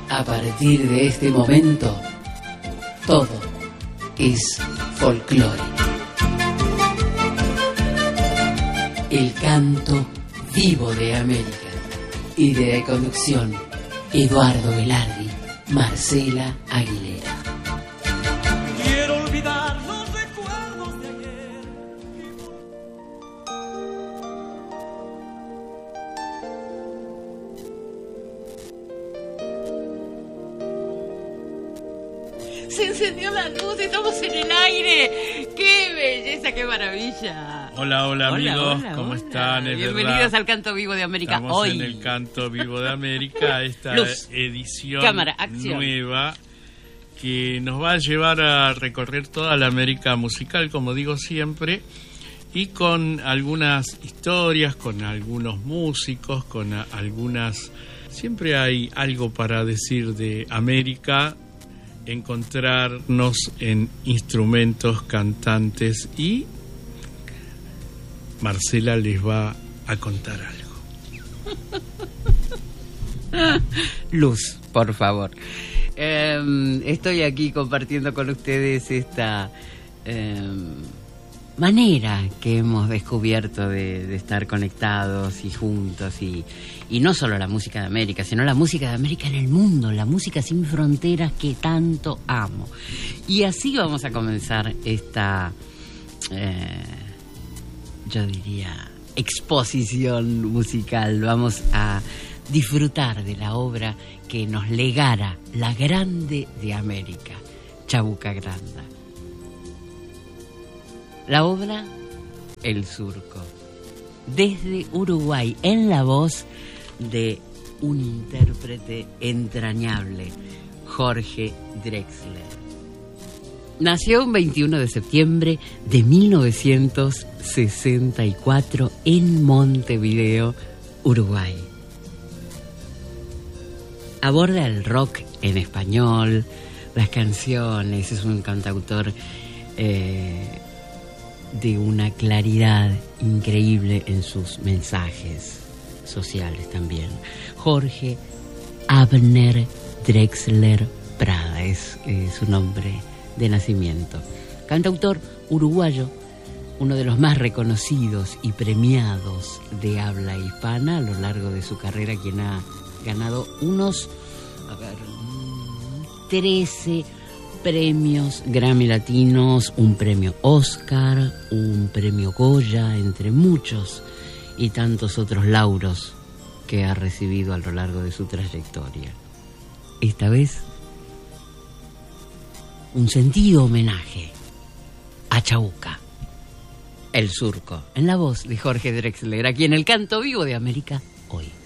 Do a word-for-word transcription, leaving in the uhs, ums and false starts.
A partir de este momento, todo es folclore. El canto vivo de América. Idea y conducción, Eduardo Velardi, Marcela Aguilera. Quiero olvidar los recuerdos de ayer. Se encendió la luz, estamos en el aire. ¡Qué belleza, qué maravilla! Hola, hola, amigos, hola, hola, ¿cómo hola. están? Es Bienvenidos verdad, al Canto Vivo de América. estamos Hoy en el Canto Vivo de América, esta Luz, edición cámara, acción. nueva que nos va a llevar a recorrer toda la América musical, como digo siempre, y con algunas historias, con algunos músicos, con a- algunas... Siempre hay algo para decir de América, encontrarnos en instrumentos, cantantes, y Marcela les va a contar algo. Luz, por favor. Eh, estoy aquí compartiendo con ustedes esta eh, manera que hemos descubierto de, de estar conectados y juntos, y, y no solo la música de América, sino la música de América en el mundo, la música sin fronteras que tanto amo. Y así vamos a comenzar esta, eh, yo diría, exposición musical. Vamos a disfrutar de la obra que nos legara la Grande de América, Chabuca Granda. La obra El Surco, desde Uruguay, en la voz de un intérprete entrañable, Jorge Drexler. Nació un veintiuno de septiembre de mil novecientos sesenta y cuatro en Montevideo, Uruguay. Aborda el rock en español, las canciones, es un cantautor eh, de una claridad increíble en sus mensajes sociales también. Jorge Abner Drexler Prada es, es su nombre de nacimiento. Cantautor uruguayo, uno de los más reconocidos y premiados de habla hispana a lo largo de su carrera, quien ha ganado unos, a ver, trece premios Grammy Latinos, un premio Oscar, un premio Goya, entre muchos y tantos otros lauros que ha recibido a lo largo de su trayectoria. Esta vez, un sentido homenaje a Chabuca, El Surco, en la voz de Jorge Drexler, aquí en el Canto Vivo de América, hoy.